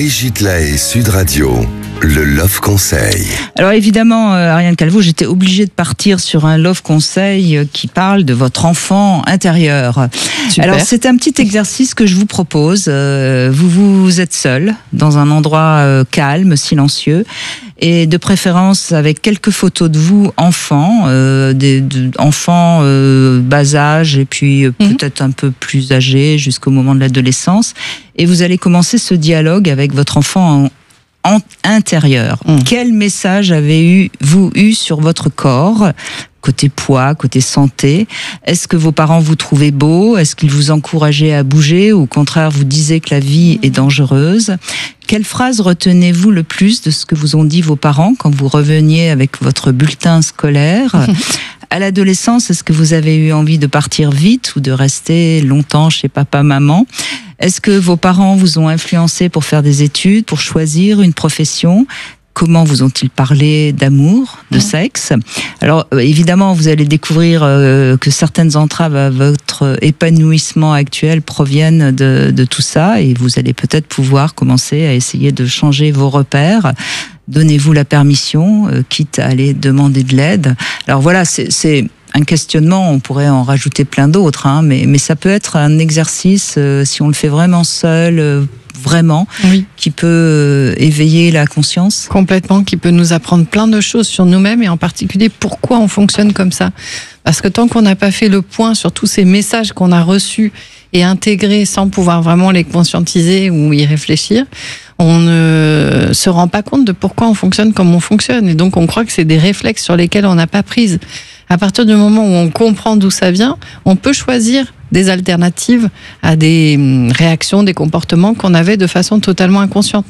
Brigitte Lahaie, Sud Radio, le Love Conseil. Alors évidemment, Ariane Calvo, j'étais obligée de partir sur un Love Conseil qui parle de votre enfant intérieur. Super. Alors c'est un petit exercice que je vous propose. Vous êtes seul, dans un endroit calme, silencieux, et de préférence avec quelques photos de vous, enfants, enfants bas âge, et puis peut-être un peu plus âgés jusqu'au moment de l'adolescence. Et vous allez commencer ce dialogue avec votre enfant en intérieur. Quel message avez-vous eu sur votre corps, côté poids, côté santé? Est-ce que vos parents vous trouvaient beau? Est-ce qu'ils vous encourageaient à bouger ou au contraire vous disaient que la vie est dangereuse? Quelle phrase retenez-vous le plus de ce que vous ont dit vos parents quand vous reveniez avec votre bulletin scolaire? À l'adolescence, est-ce que vous avez eu envie de partir vite ou de rester longtemps chez papa, maman? Est-ce que vos parents vous ont influencé pour faire des études, pour choisir une profession? Comment vous ont-ils parlé d'amour, de sexe? Alors évidemment, vous allez découvrir que certaines entraves à votre épanouissement actuel proviennent de tout ça, et vous allez peut-être pouvoir commencer à essayer de changer vos repères. Donnez-vous la permission, quitte à aller demander de l'aide. Alors voilà, c'est un questionnement, on pourrait en rajouter plein d'autres, hein, mais ça peut être un exercice, si on le fait vraiment seul, vraiment, Oui. qui peut éveiller la conscience. Complètement, qui peut nous apprendre plein de choses sur nous-mêmes et en particulier pourquoi on fonctionne comme ça. Parce que tant qu'on n'a pas fait le point sur tous ces messages qu'on a reçus et intégrés sans pouvoir vraiment les conscientiser ou y réfléchir, on ne se rend pas compte de pourquoi on fonctionne comme on fonctionne. Et donc on croit que c'est des réflexes sur lesquels on n'a pas prise. À partir du moment où on comprend d'où ça vient, on peut choisir des alternatives à des réactions, des comportements qu'on avait de façon totalement inconsciente.